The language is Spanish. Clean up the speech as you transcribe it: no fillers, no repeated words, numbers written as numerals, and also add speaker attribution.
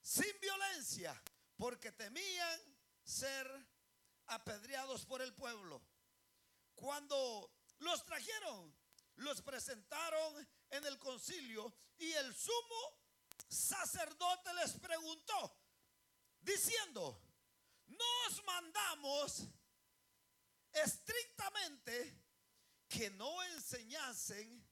Speaker 1: sin violencia, porque temían ser apedreados por el pueblo. Cuando los trajeron, los presentaron en el concilio y el sumo sacerdote les preguntó, diciendo: nos mandamos estrictamente que no enseñasen